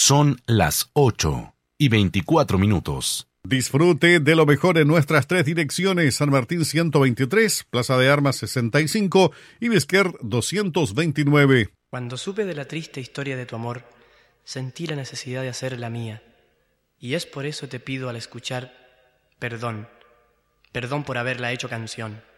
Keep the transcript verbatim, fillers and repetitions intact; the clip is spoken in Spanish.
Son las ocho y veinticuatro minutos. Disfrute de lo mejor en nuestras tres direcciones: San Martín ciento veintitrés, Plaza de Armas sesenta y cinco y Vesquer doscientos veintinueve. Cuando supe de la triste historia de tu amor, sentí la necesidad de hacer la mía. Y es por eso te pido al escuchar, perdón, perdón por haberla hecho canción.